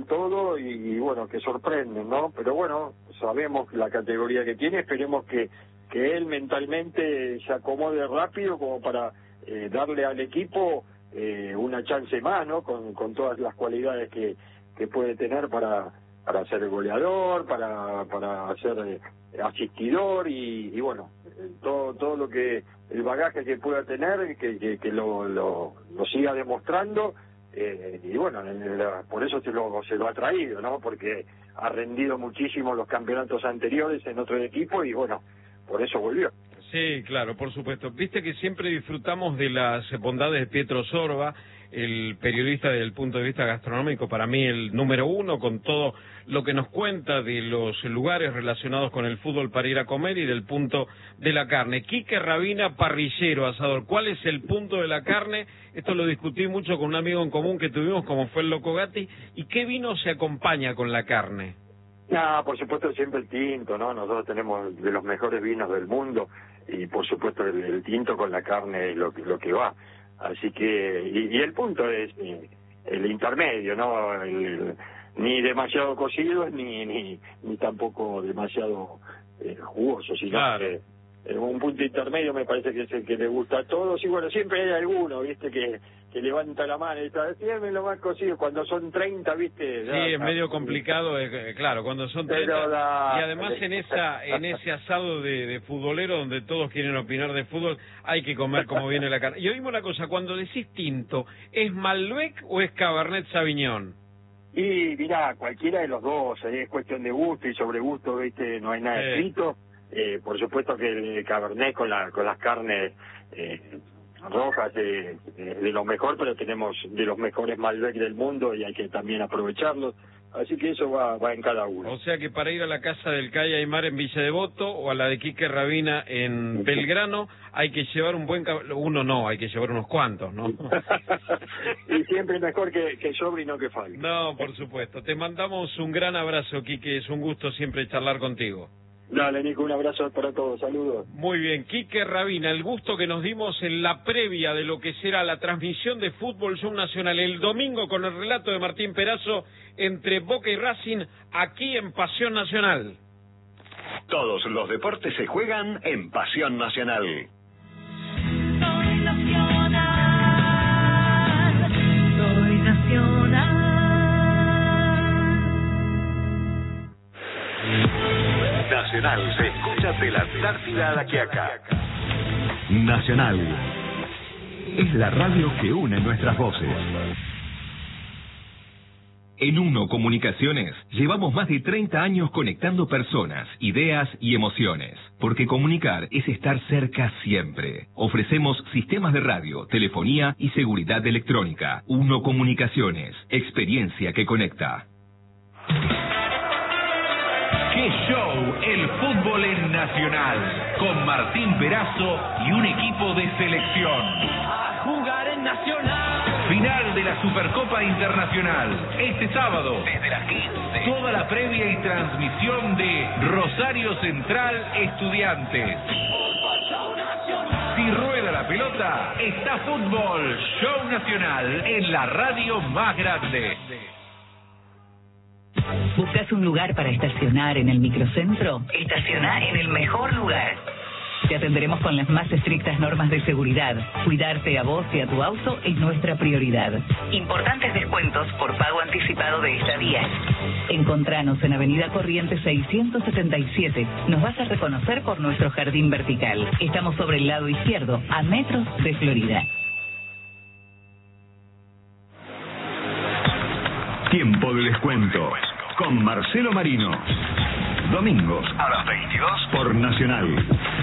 todo y bueno, que sorprenden, ¿no? Pero bueno, sabemos la categoría que tiene, esperemos que él mentalmente se acomode rápido como para darle al equipo una chance más, ¿no? Con todas las cualidades que puede tener para ser goleador, para ser asistidor y bueno, todo lo que el bagaje que pueda tener, que lo siga demostrando, y bueno, por eso se lo ha traído, ¿no? Porque ha rendido muchísimo los campeonatos anteriores en otro equipo y bueno, por eso volvió. Sí, claro, por supuesto. Viste que siempre disfrutamos de las bondades de Pietro Sorba, el periodista desde el punto de vista gastronómico, para mí el número uno, con todo lo que nos cuenta de los lugares relacionados con el fútbol para ir a comer y del punto de la carne. Quique Rabina, parrillero, asador. ¿Cuál es el punto de la carne? Esto lo discutí mucho con un amigo en común que tuvimos, como fue el Loco Gatti. ¿Y qué vino se acompaña con la carne? Por supuesto siempre el tinto, ¿no? Nosotros tenemos de los mejores vinos del mundo y por supuesto el tinto con la carne es lo que va. Así que, y el punto es el intermedio, ¿no? Ni demasiado cocido ni tampoco demasiado jugoso, sino claro. Un punto intermedio me parece que es el que le gusta a todos y bueno, siempre hay alguno, ¿viste? Que levanta la mano y está, decime lo más cocido, cuando son 30, ¿viste? Sí, es medio complicado, claro, cuando son 30, y además en ese asado de futbolero donde todos quieren opinar de fútbol, hay que comer como viene la carne. Y oímos una cosa, cuando decís tinto, ¿es Malbec o es Cabernet Sauvignon? Y mirá, cualquiera de los dos, es cuestión de gusto y sobre gusto, ¿viste? No hay nada escrito. Por supuesto que el Cabernet con las carnes rojas de lo mejor, pero tenemos de los mejores Malbec del mundo y hay que también aprovecharlos. Así que eso va en cada uno. O sea que para ir a la casa del Calle Aymar en Villa Devoto o a la de Quique Rabina en Belgrano hay que llevar un buen uno no, hay que llevar unos cuantos, ¿no? Y siempre es mejor que sobre y no que falte. No, por supuesto. Te mandamos un gran abrazo, Quique, es un gusto siempre charlar contigo. Dale, Nico, un abrazo para todos, saludos. Muy bien, Quique Rabina, el gusto que nos dimos en la previa de lo que será la transmisión de Fútbol Show Nacional el domingo con el relato de Martín Perazo entre Boca y Racing aquí en Pasión Nacional. Todos los deportes se juegan en Pasión Nacional. Soy nacional, soy nacional. Nacional se escucha de la Antártida a la Quiaca. Nacional es la radio que une nuestras voces. En Uno Comunicaciones llevamos más de 30 años conectando personas, ideas y emociones. Porque comunicar es estar cerca siempre. Ofrecemos sistemas de radio, telefonía y seguridad electrónica. Uno Comunicaciones, experiencia que conecta. ¡Qué show! El fútbol en Nacional, con Martín Perazo y un equipo de selección. A jugar en Nacional. Final de la Supercopa Internacional, este sábado, desde las 15. Toda la previa y transmisión de Rosario Central Estudiantes. Si rueda la pelota, está Fútbol Show Nacional en la radio más grande. ¿Buscas un lugar para estacionar en el microcentro? Estacioná en el mejor lugar. Te atenderemos con las más estrictas normas de seguridad. Cuidarte a vos y a tu auto es nuestra prioridad. Importantes descuentos por pago anticipado de estadías. Encontranos en Avenida Corrientes 677. Nos vas a reconocer por nuestro jardín vertical. Estamos sobre el lado izquierdo, a metros de Florida. Tiempo de descuento con Marcelo Marino. Domingos a las 22 por Nacional.